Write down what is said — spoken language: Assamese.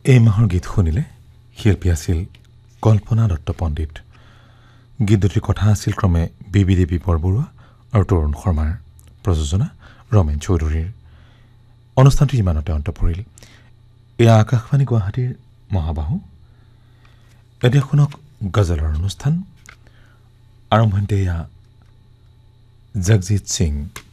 এই মাহৰ গীত শুনিলে শিল্পী আছিল কল্পনা দত্ত পণ্ডিত। গীত দুটিৰ কথা আছিল ক্ৰমে বিবি দেৱী বৰবৰুৱা আৰু তৰুণ শৰ্মাৰ, প্ৰযোজনা ৰমেন চৌধুৰীৰ। অনুষ্ঠানটো ইমানতে অন্ত পৰিল। এয়া আকাশবাণী গুৱাহাটীৰ মহাবাহু। এতিয়া শুনক গজলৰ অনুষ্ঠান। আৰম্ভণিতে এয়া জগজিৎ সিং।